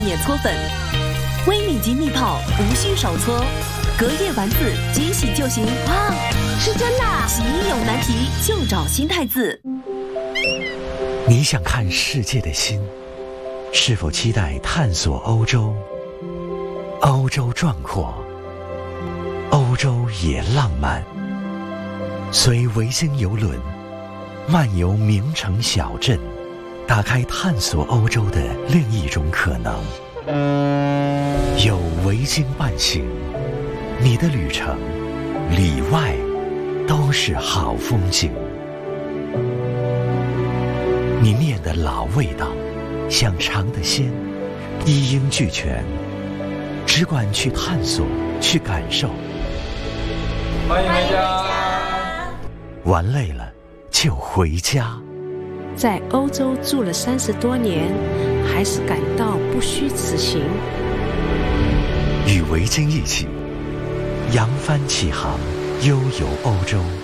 免搓粉，微米级蜜泡，无需手搓，隔夜丸子即洗就行。 哇，是真的啊！ 洗衣有难题就找新泰字。 你想看世界的心，是否期待探索欧洲？欧洲壮阔，欧洲也浪漫。随维京邮轮漫游名城小镇，打开探索欧洲的另一种可能。有维京伴行，你的旅程里外都是好风景。你念的老味道，想尝的鲜，一应俱全，只管去探索，去感受。 欢迎回家。 玩累了就回家。 在欧洲住了30多年，还是感到不虚此行。 与维京一起扬帆起航，悠游欧洲。